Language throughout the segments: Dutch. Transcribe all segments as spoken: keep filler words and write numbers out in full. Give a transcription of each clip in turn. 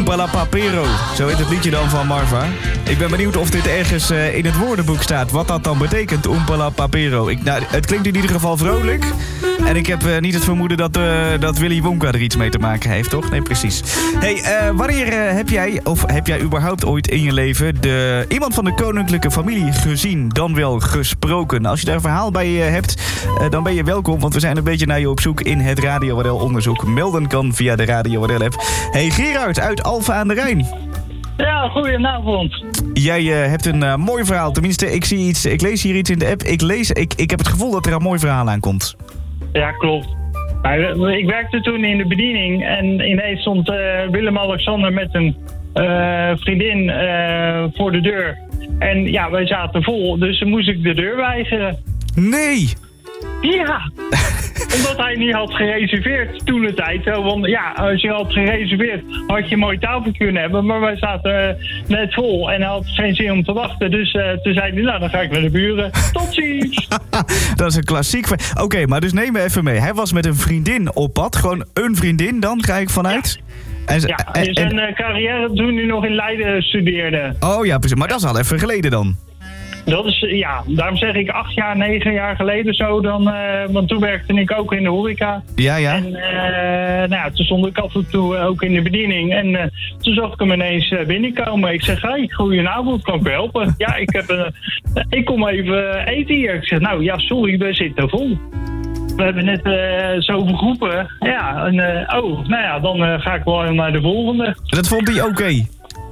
Oompa La Papero. Zo heet het liedje dan van Marva. Ik ben benieuwd of dit ergens uh, in het woordenboek staat. Wat dat dan betekent, Oompa La Papero. Ik, nou, het klinkt in ieder geval vrolijk. En ik heb uh, niet het vermoeden dat, uh, dat Willy Wonka er iets mee te maken heeft, toch? Nee, precies. Hey, uh, wanneer uh, heb jij, of heb jij überhaupt ooit in je leven de, iemand van de koninklijke familie gezien, dan wel gesproken? Als je daar een verhaal bij uh, hebt, uh, dan ben je welkom, want we zijn een beetje naar je op zoek in het Radio W R L-onderzoek. Melden kan via de Radio W R L-app. Hey Gerard uit Alphen aan de Rijn. Ja, goedenavond. Jij uh, hebt een uh, mooi verhaal. Tenminste, ik zie iets. Ik lees hier iets in de app. Ik, lees, ik, ik heb het gevoel dat er een mooi verhaal aankomt. Ja, klopt. Ik werkte toen in de bediening en ineens stond uh, Willem-Alexander met een uh, vriendin uh, voor de deur. En ja, wij zaten vol, dus dan moest ik de deur weigeren. Nee! Ja, omdat hij niet had gereserveerd toen de tijd. Want ja, als je had gereserveerd, had je een mooi tafeltje kunnen hebben. Maar wij zaten uh, net vol en hij had geen zin om te wachten. Dus uh, toen zei hij, nou dan ga ik naar de buren. Tot ziens! Dat is een klassiek. Oké, okay, maar dus neem me even mee. Hij was met een vriendin op pad. Gewoon een vriendin dan, ga ik vanuit? Ja. En, ja, en zijn en, carrière toen hij nog in Leiden studeerde. Oh ja, precies. Maar dat is al even geleden dan. Dat is, ja, daarom zeg ik acht jaar, negen jaar geleden zo dan, uh, want toen werkte ik ook in de horeca. Ja, ja. En uh, nou ja, toen stond ik af en toe ook in de bediening en uh, toen zag ik hem ineens uh, binnenkomen. Ik zeg, hey, goedenavond, kan ik u helpen? Ja, ik, heb een, uh, ik kom even eten hier. Ik zeg, nou ja, sorry, we zitten vol. We hebben net uh, zoveel groepen. Ja, en uh, oh, nou ja, dan uh, ga ik wel naar de volgende. Dat vond hij oké? Okay.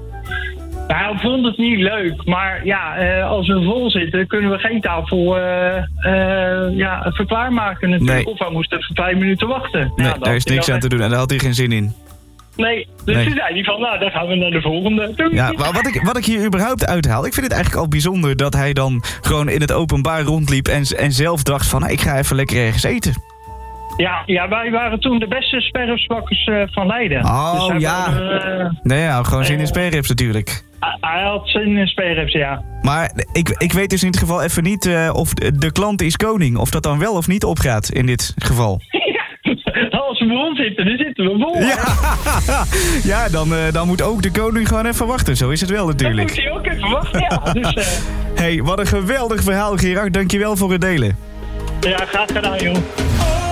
Nou, ik vond het niet leuk, maar ja, uh, als we vol zitten kunnen we geen tafel uh, uh, ja, verklaarmaken natuurlijk. Nee. Of we moesten even vijf minuten wachten. Nee, nou, daar is niks aan te doen en daar had hij geen zin in. Nee, dus nee. Toen zei hij van, nou, dan gaan we naar de volgende. Doei. Ja, maar wat ik, wat ik hier überhaupt uithaal, ik vind het eigenlijk al bijzonder dat hij dan gewoon in het openbaar rondliep en, en zelf dacht van, nou, ik ga even lekker ergens eten. Ja, ja, wij waren toen de beste sperripsbakkers uh, van Leiden. Oh, dus ja. Waren, uh, nee, ja, gewoon zin in sperrips natuurlijk. Hij had zin in sperrips, ja. Maar ik, ik weet dus in dit geval even niet uh, of de, de klant is koning. Of dat dan wel of niet opgaat in dit geval. Ja, als we rond zitten, dan zitten we vol. Ja, ja dan, uh, dan moet ook de koning gewoon even wachten. Zo is het wel natuurlijk. Dan moet hij ook even wachten, ja. Dus, uh... hey, wat een geweldig verhaal, Gerard. Dankjewel voor het delen. Ja, graag gedaan, joh.